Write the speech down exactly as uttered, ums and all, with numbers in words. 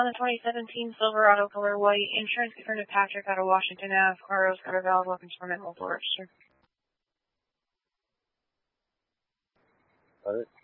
On the twenty seventeen Silverado color white, insurance concern to Patrick out of Washington Avenue, R O's got a valid weapons permit, multiple register. Got it.